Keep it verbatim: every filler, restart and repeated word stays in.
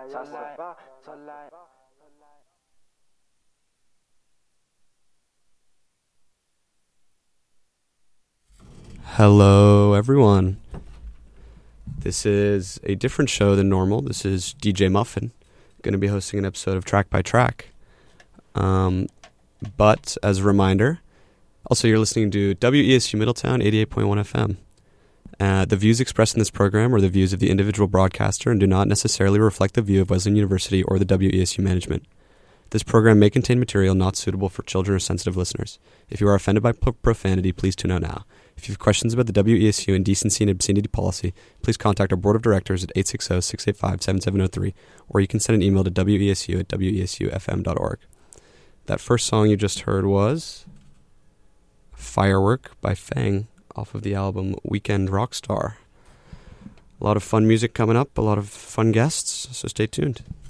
Hello, everyone. This is a different show than normal. This is D J Muffin, going to be hosting an episode of Track by Track. Um, but as a reminder, also you're listening to W E S U Middletown eighty-eight point one F M. Uh, the views expressed in this program are the views of the individual broadcaster and do not necessarily reflect the view of Wesleyan University or the W E S U management. This program may contain material not suitable for children or sensitive listeners. If you are offended by p- profanity, please tune out now. If you have questions about the W E S U indecency and obscenity policy, please contact our board of directors at eight six zero, six eight five, seven seven zero three, or you can send an email to W E S U at W E S U F M dot org. That first song you just heard was Firework by Fang off of the album Weekend Rockstar. A lot of fun music coming up, a lot of fun guests, so stay tuned.